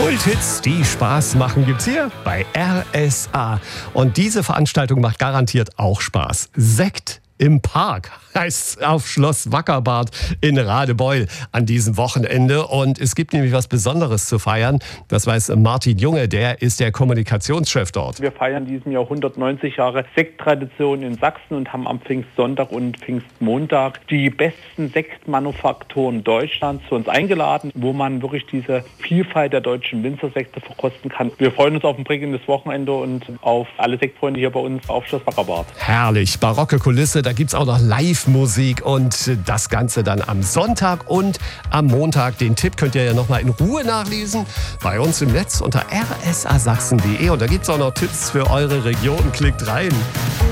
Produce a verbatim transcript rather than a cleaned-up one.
Kulthits, die Spaß machen, gibt's hier bei R S A. Und diese Veranstaltung macht garantiert auch Spaß. Sekt im Park heißt auf Schloss Wackerbad in Radebeul an diesem Wochenende. Und es gibt nämlich was Besonderes zu feiern. Das weiß Martin Junge, der ist der Kommunikationschef dort. Wir feiern diesem Jahr hundertneunzig Jahre Sekttradition in Sachsen und haben am Pfingstsonntag und Pfingstmontag die besten Sektmanufakturen Deutschlands zu uns eingeladen, wo man wirklich diese Vielfalt der deutschen Winzersekte verkosten kann. Wir freuen uns auf ein prägendes Wochenende und auf alle Sektfreunde hier bei uns auf Schloss Wackerbad. Herrlich, barocke Kulisse. Da gibt es auch noch Live-Musik und das Ganze dann am Sonntag und am Montag. Den Tipp könnt ihr ja noch mal in Ruhe nachlesen bei uns im Netz unter r s a sachsen punkt d e. Und da gibt es auch noch Tipps für eure Region. Klickt rein.